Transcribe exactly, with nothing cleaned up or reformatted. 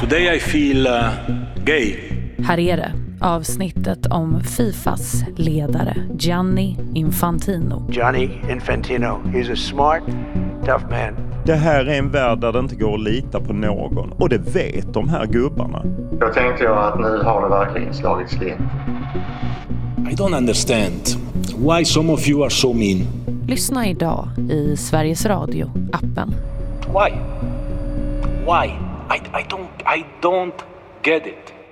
today I feel uh, gay. Här är det, avsnittet om Fifas ledare Gianni Infantino. Gianni Infantino, he's a smart, tough man. Det här är en värld där det inte går att lita på någon. Och det vet de här gubbarna. Då tänkte jag att nu har det verkligen slagit slint. I don't understand why some of you are so mean. Lyssna idag i Sveriges Radio-appen. Why? Why? I, I don't I don't get it.